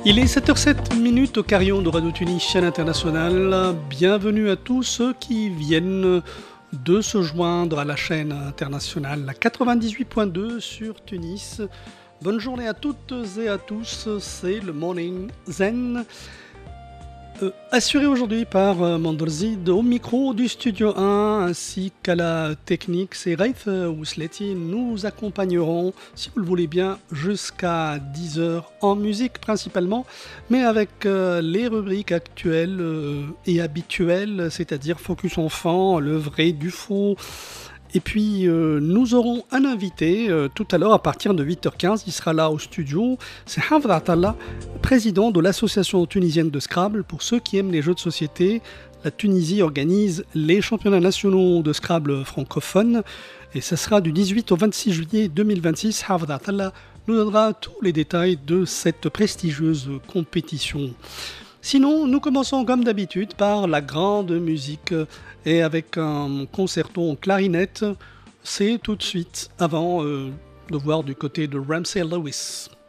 Il est 7h07 au carillon de Radio Tunis, chaîne internationale. Bienvenue à tous ceux qui viennent de se joindre à la chaîne internationale, la 98.2 sur Tunis. Bonne journée à toutes et à tous, c'est le Morning Zen. Assuré aujourd'hui par Mandorzid au micro du Studio 1 ainsi qu'à la technique, c'est Raif Ousleti. Nous accompagnerons, si vous le voulez bien, jusqu'à 10h en musique principalement, mais avec les rubriques actuelles et habituelles, c'est-à-dire Focus Enfant, le vrai du faux. Et puis, nous aurons un invité tout à l'heure à partir de 8h15. Il sera là au studio. C'est Hafd Atallah, président de l'association tunisienne de Scrabble. Pour ceux qui aiment les jeux de société, la Tunisie organise les championnats nationaux de Scrabble francophones. Et ça sera du 18 au 26 juillet 2026. Hafd Atallah nous donnera tous les détails de cette prestigieuse compétition. Sinon, nous commençons comme d'habitude par la grande musique et avec un concerto en clarinette. C'est tout de suite avant de voir du côté de Ramsey Lewis.